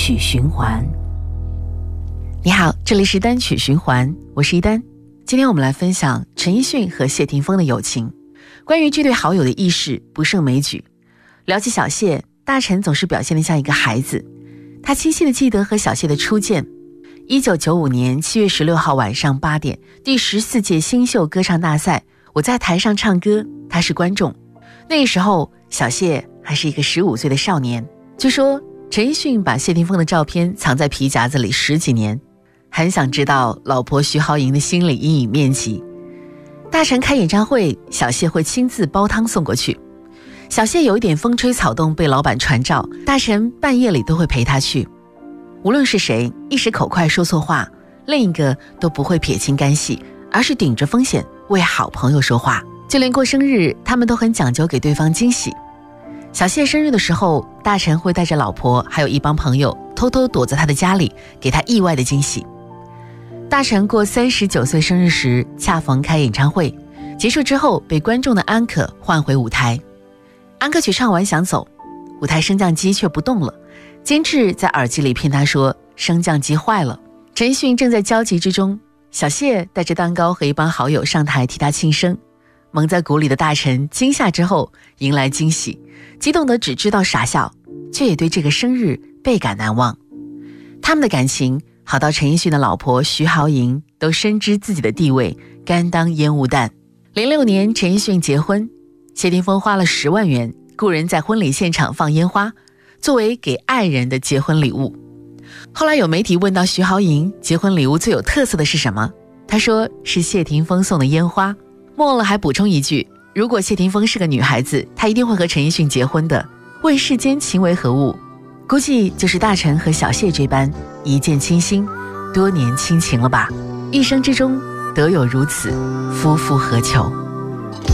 曲循环。 你好，这里是单曲循环，我是一丹。今天我们来分享陈奕迅和谢霆锋的友情。关于这对好友的轶事不胜枚举。聊起小谢，大陈总是表现得像一个孩子。他清晰地记得和小谢的初见。1995年7月16号晚上8点，第14届新秀歌唱大赛，我在台上唱歌，他是观众。那个时候小谢还是一个15岁的少年。据说陈奕迅把谢霆锋的照片藏在皮夹子里10几年，很想知道老婆徐濠萦的心理阴影面积。大陈开演唱会，小谢会亲自煲汤送过去。小谢有一点风吹草动被老板传召，大陈半夜里都会陪他去。无论是谁一时口快说错话，另一个都不会撇清干系，而是顶着风险为好朋友说话。就连过生日，他们都很讲究给对方惊喜。小谢生日的时候，大陈会带着老婆还有一帮朋友偷偷躲在他的家里，给他意外的惊喜。大陈过39岁生日时，恰逢开演唱会，结束之后被观众的安可唤回舞台。安可曲唱完想走，舞台升降机却不动了，监制在耳机里骗他说升降机坏了。陈奕迅正在焦急之中，小谢带着蛋糕和一帮好友上台替他庆生。蒙在鼓里的大陈惊吓之后迎来惊喜，激动得只知道傻笑，却也对这个生日倍感难忘。他们的感情好到陈奕迅的老婆徐濠萦都深知自己的地位，甘当烟雾弹。06年陈奕迅结婚，谢霆锋花了10万元雇人在婚礼现场放烟花，作为给爱人的结婚礼物。后来有媒体问到徐濠萦结婚礼物最有特色的是什么，他说是谢霆锋送的烟花。末了还补充一句，如果谢霆锋是个女孩子，她一定会和陈奕迅结婚的。问世间情为何物，估计就是大陈和小谢这般一见倾心，多年亲情了吧。一生之中得有如此，夫复何求。